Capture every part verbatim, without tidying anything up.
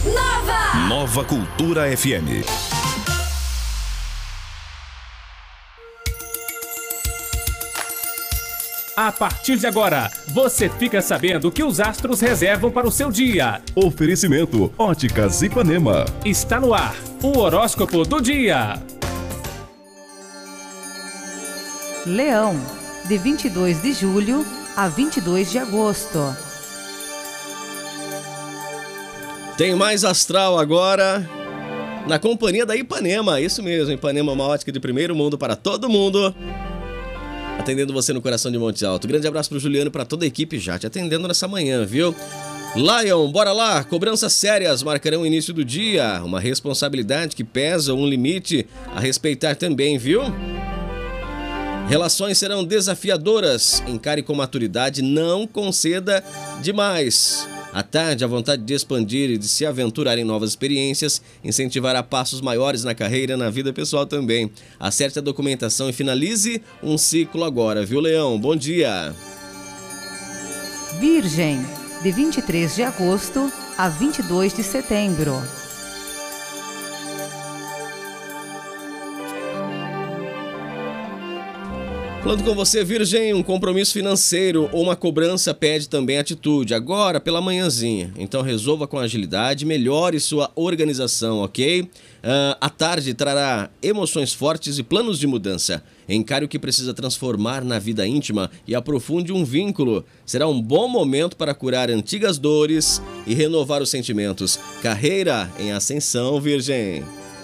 Nova! Nova Cultura F M. A partir de agora, você fica sabendo o que os astros reservam para o seu dia. Oferecimento Óticas Ipanema. Está no ar, o horóscopo do dia. Leão, de vinte e dois de julho a vinte e dois de agosto. Tem mais astral agora na companhia da Ipanema. Isso mesmo, Ipanema, uma ótica de primeiro mundo para todo mundo. Atendendo você no coração de Monte Alto. Grande abraço pro Juliano e pra toda a equipe já te atendendo nessa manhã, viu? Lion, bora lá! Cobranças sérias marcarão o início do dia. Uma responsabilidade que pesa, um limite a respeitar também, viu? Relações serão desafiadoras. Encare com maturidade, não conceda demais. À tarde, a vontade de expandir e de se aventurar em novas experiências incentivará passos maiores na carreira e na vida pessoal também. Acerte a documentação e finalize um ciclo agora, viu, Leão? Bom dia! Virgem, de vinte e três de agosto a vinte e dois de setembro. Falando com você, Virgem, um compromisso financeiro ou uma cobrança pede também atitude, agora pela manhãzinha. Então resolva com agilidade, melhore sua organização, ok? Uh, à tarde trará emoções fortes e planos de mudança. Encare o que precisa transformar na vida íntima e aprofunde um vínculo. Será um bom momento para curar antigas dores e renovar os sentimentos. Carreira em ascensão, Virgem.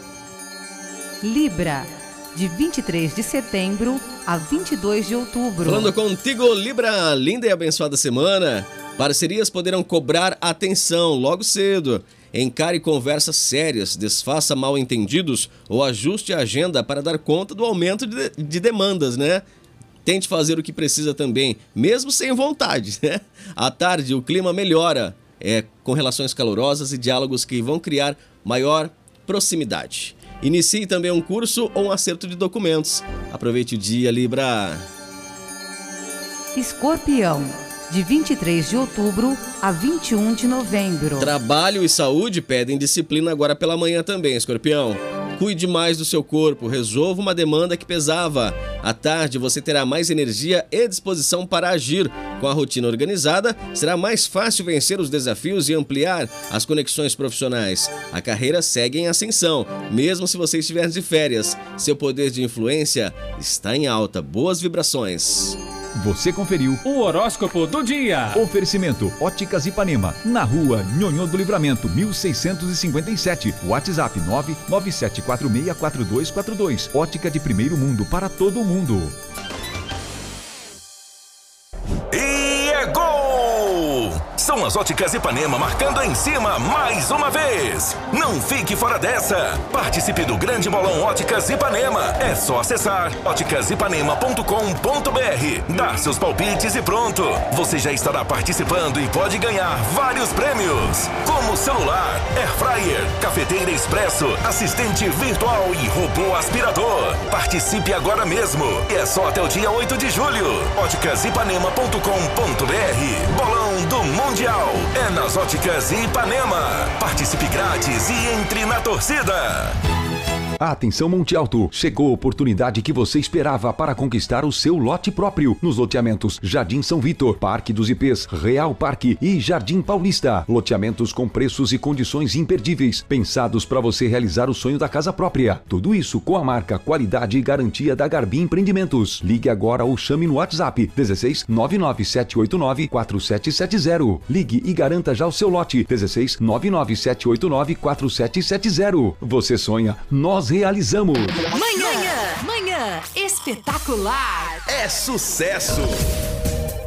Libra, de vinte e três de setembro a vinte e dois de outubro. Falando contigo, Libra, linda e abençoada semana. Parcerias poderão cobrar atenção logo cedo. Encare conversas sérias, desfaça mal-entendidos ou ajuste a agenda para dar conta do aumento de, de demandas, né? Tente fazer o que precisa também, mesmo sem vontade, né? À tarde, o clima melhora, é, com relações calorosas e diálogos que vão criar maior proximidade. Inicie também um curso ou um acerto de documentos. Aproveite o dia, Libra. Escorpião, de vinte e três de outubro a vinte e um de novembro. Trabalho e saúde pedem disciplina agora pela manhã também, Escorpião. Cuide mais do seu corpo, resolva uma demanda que pesava. À tarde você terá mais energia e disposição para agir. Com a rotina organizada, será mais fácil vencer os desafios e ampliar as conexões profissionais. A carreira segue em ascensão, mesmo se você estiver de férias. Seu poder de influência está em alta. Boas vibrações. Você conferiu O horóscopo do dia. Oferecimento Óticas Ipanema, na rua Nhonhô do Livramento, mil seiscentos e cinquenta e sete. WhatsApp nove nove sete quatro seis quatro dois quatro dois. Ótica de primeiro mundo para todo mundo. E é gol! São as Óticas Ipanema marcando em cima mais uma vez. Não fique fora dessa. Participe do grande bolão Óticas Ipanema. É só acessar óticas ipanema ponto com ponto br, dar seus palpites e pronto. Você já estará participando e pode ganhar vários prêmios, como celular, air fryer, cafeteira expresso, assistente virtual e robô aspirador. Participe agora mesmo. É só até o dia oito de julho. óticas ipanema ponto com ponto br. Bolão do Mundial é nas Óticas Ipanema. Participe grátis e entre na torcida. Atenção Monte Alto, chegou a oportunidade que você esperava para conquistar o seu lote próprio nos loteamentos Jardim São Vitor, Parque dos I Pês, Real Parque e Jardim Paulista. Loteamentos com preços e condições imperdíveis, pensados para você realizar o sonho da casa própria. Tudo isso com a marca, qualidade e garantia da Garbi Empreendimentos. Ligue agora ou chame no WhatsApp dezesseis nove nove sete oito nove quatro sete sete zero. Ligue e garanta já o seu lote dezesseis nove nove sete oito nove quatro sete sete zero. Você sonha, nós realizamos. Manhã, manhã espetacular. É sucesso!